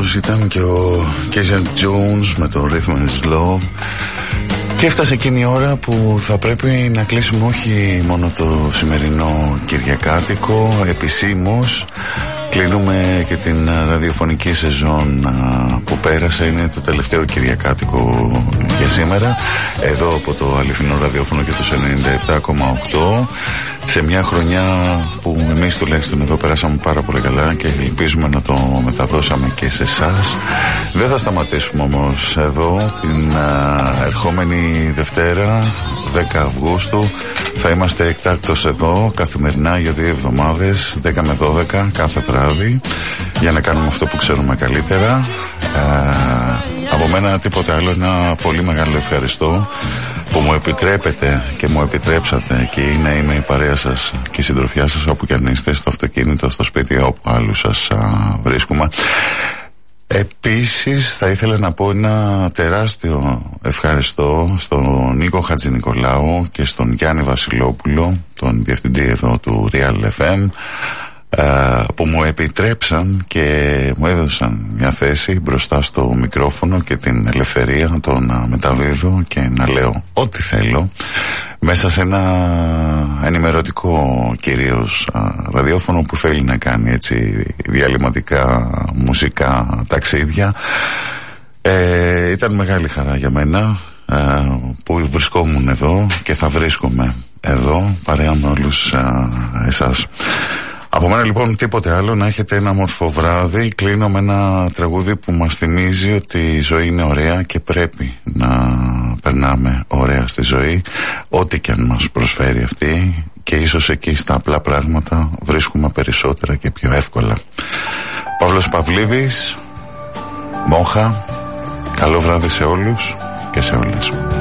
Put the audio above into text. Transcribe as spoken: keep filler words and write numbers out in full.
αυτός ήταν και ο Casey Jones με το Rhythm is Love. Και έφτασε εκείνη η ώρα που θα πρέπει να κλείσουμε όχι μόνο το σημερινό Κυριακάτικο, επισήμως κλείνουμε και την ραδιοφωνική σεζόν που πέρασε. Είναι το τελευταίο Κυριακάτικο για σήμερα, εδώ από το αληθινό ραδιόφωνο και το ενενήντα επτά κόμμα οκτώ, σε μια χρονιά που εμείς τουλάχιστον εδώ περάσαμε πάρα πολύ καλά και ελπίζουμε να το μεταδώσαμε και σε εσάς. Δεν θα σταματήσουμε όμως εδώ. Την uh, ερχόμενη Δευτέρα δέκα Αυγούστου θα είμαστε εκτάκτως εδώ καθημερινά για δύο εβδομάδες, δέκα με δώδεκα κάθε βράδυ, για να κάνουμε αυτό που ξέρουμε καλύτερα. uh, Από μένα τίποτε άλλο. Ένα πολύ μεγάλο ευχαριστώ που μου επιτρέπετε και μου επιτρέψατε και να είμαι η παρέα σας και η συντροφιά σας όπου και αν είστε, στο αυτοκίνητο, στο σπίτι, όπου άλλου σας α, βρίσκουμε. Επίσης θα ήθελα να πω ένα τεράστιο ευχαριστώ στον Νίκο Χατζηνικολάου και στον Γιάννη Βασιλόπουλο, τον διευθυντή εδώ του Real εφ εμ, που μου επιτρέψαν και μου έδωσαν μια θέση μπροστά στο μικρόφωνο και την ελευθερία το να μεταδίδω και να λέω ό,τι θέλω μέσα σε ένα ενημερωτικό κυρίως ραδιόφωνο που θέλει να κάνει έτσι διαλυματικά μουσικά ταξίδια. Ε, ήταν μεγάλη χαρά για μένα ε, που βρισκόμουν εδώ και θα βρίσκομαι εδώ παρέα με όλους ε, εσάς. Από μένα λοιπόν τίποτε άλλο, να έχετε ένα όμορφο βράδυ. Κλείνω με ένα τραγούδι που μας θυμίζει ότι η ζωή είναι ωραία και πρέπει να περνάμε ωραία στη ζωή, ό,τι και αν μας προσφέρει αυτή, και ίσως εκεί στα απλά πράγματα βρίσκουμε περισσότερα και πιο εύκολα. Παύλος Παυλίδης, Μόχα, καλό βράδυ σε όλους και σε όλες.